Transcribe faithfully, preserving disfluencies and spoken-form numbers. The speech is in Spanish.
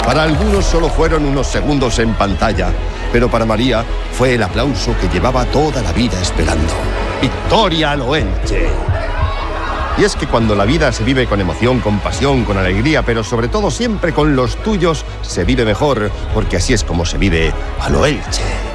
Para algunos solo fueron unos segundos en pantalla, pero para María fue el aplauso que llevaba toda la vida esperando. ¡Victoria al Elche! Y es que cuando la vida se vive con emoción, con pasión, con alegría, pero sobre todo siempre con los tuyos, se vive mejor, porque así es como se vive a lo Elche.